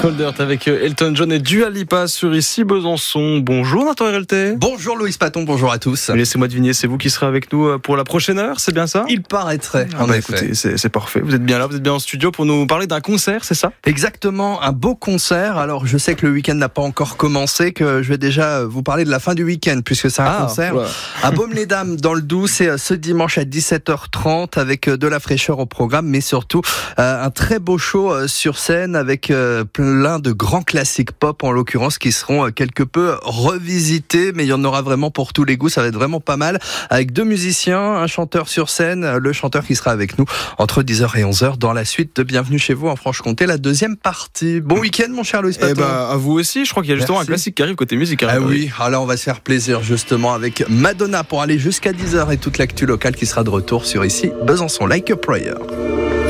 Cold Earth avec Elton John et Dua Lipa sur Ici Besançon. Bonjour Nathan RLT. Bonjour Loïs Paton, bonjour à tous. Laissez-moi deviner, c'est vous qui serez avec nous pour la prochaine heure, c'est bien ça? Il paraîtrait. Écoutez, c'est parfait. Vous êtes bien là, vous êtes bien en studio pour nous parler d'un concert, c'est ça? Exactement, un beau concert. Alors je sais que le week-end n'a pas encore commencé, que je vais déjà vous parler de la fin du week-end puisque c'est un concert à Baume-les-Dames dans le Doubs. C'est ce dimanche à 17h30 avec de la fraîcheur au programme, mais surtout un très beau show sur scène avec plein de grands classiques pop en l'occurrence qui seront quelque peu revisités, mais il y en aura vraiment pour tous les goûts. Ça va être vraiment pas mal avec deux musiciens, un chanteur sur scène, le chanteur qui sera avec nous entre 10h et 11h dans la suite de Bienvenue chez vous en Franche-Comté, la deuxième partie. Bon week-end mon cher Loïs Paton. À vous aussi, je crois qu'il y a justement un classique qui arrive côté musique. Ah oui, alors on va se faire plaisir justement avec Madonna pour aller jusqu'à 10h et toute l'actu locale qui sera de retour sur Ici Besançon. Like a Prayer.